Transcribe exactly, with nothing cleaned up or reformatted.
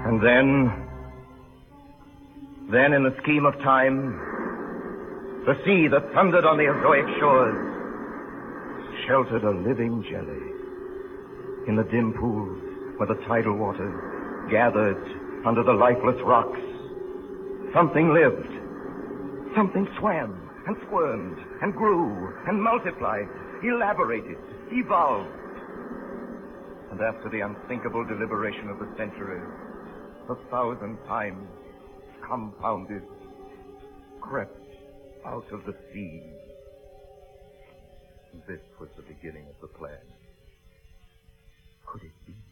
And then, then in the scheme of time, the sea that thundered on the Azoic shores sheltered a living jelly. In the dim pools where the tidal waters gathered under the lifeless rocks, something lived. Something swam and squirmed and grew and multiplied, elaborated, evolved. And after the unthinkable deliberation of the centuries, a thousand times compounded, crept out of the sea. This was the beginning of the plan. Could it be?